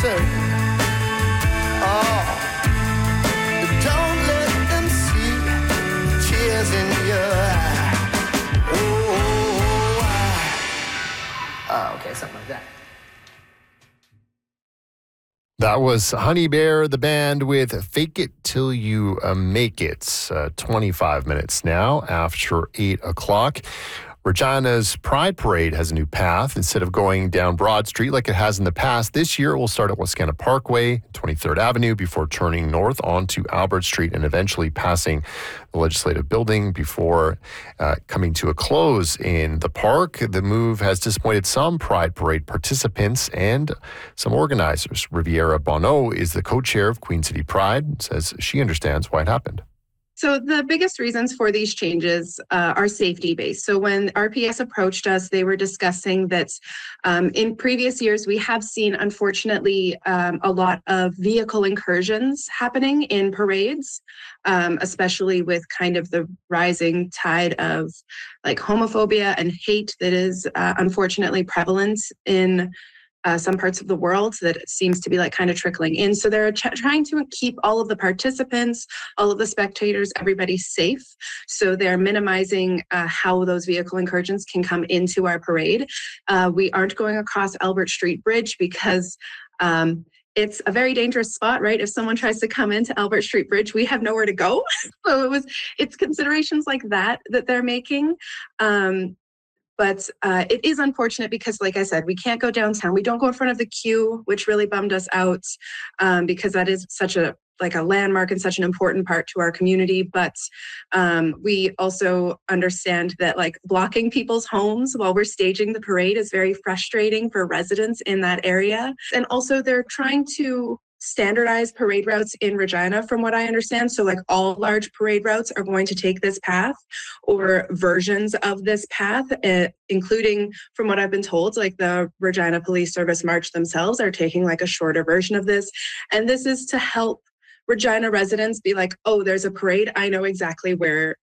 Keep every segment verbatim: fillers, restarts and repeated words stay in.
closer. Oh, don't let them see the tears in your eye. Oh, I. Oh, okay, something like that. That was Honey Bear, the band, with Fake It Till You uh, Make It. Uh, twenty-five minutes now after eight o'clock. Regina's Pride Parade has a new path. Instead of going down Broad Street like it has in the past, this year it will start at Wascana Parkway, twenty-third Avenue, before turning north onto Albert Street and eventually passing the Legislative Building before uh, coming to a close in the park. The move has disappointed some Pride Parade participants and some organizers. Riviera Bonneau is the co-chair of Queen City Pride, says she understands why it happened. So the biggest reasons for these changes uh, are safety-based. So when R P S approached us, they were discussing that um, in previous years, we have seen, unfortunately, um, a lot of vehicle incursions happening in parades, um, especially with kind of the rising tide of like homophobia and hate that is uh, unfortunately prevalent in Uh, some parts of the world that it seems to be like kind of trickling in. So they're ch- trying to keep all of the participants, all of the spectators, everybody safe. So they're minimizing uh, how those vehicle incursions can come into our parade. Uh, we aren't going across Albert Street Bridge because um, it's a very dangerous spot, right? If someone tries to come into Albert Street Bridge, we have nowhere to go. So it was, it's considerations like that that they're making. Um, But uh, it is unfortunate because, like I said, we can't go downtown. We don't go in front of the queue, which really bummed us out um, because that is such a like a landmark and such an important part to our community. But um, we also understand that like blocking people's homes while we're staging the parade is very frustrating for residents in that area. And also they're trying to standardize parade routes in Regina, from what I understand. So like all large parade routes are going to take this path or versions of this path, uh, including, from what I've been told, like the Regina Police Service March themselves are taking like a shorter version of this. And this is to help Regina residents be like, oh, there's a parade. I know exactly where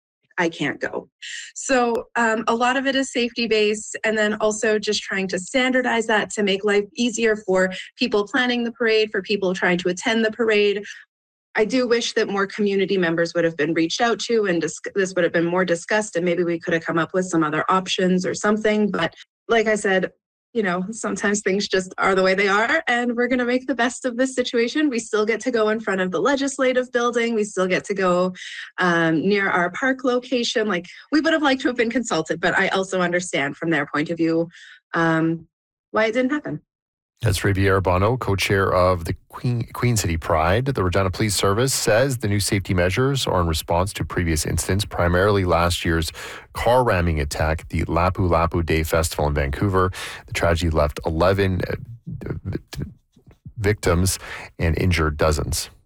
I can't go. So um, a lot of it is safety-based, and then also just trying to standardize that to make life easier for people planning the parade, for people trying to attend the parade. I do wish that more community members would have been reached out to and dis- this would have been more discussed, and maybe we could have come up with some other options or something. But like I said, you know, sometimes things just are the way they are, and we're going to make the best of this situation. We still get to go in front of the Legislative Building. We still get to go um, near our park location. Like, we would have liked to have been consulted, but I also understand from their point of view um, why it didn't happen. That's Riviera Bonneau, co-chair of the Queen, Queen City Pride. The Regina Police Service says the new safety measures are in response to previous incidents, primarily last year's car ramming attack at the Lapu Lapu Day Festival in Vancouver. The tragedy left eleven victims and injured dozens.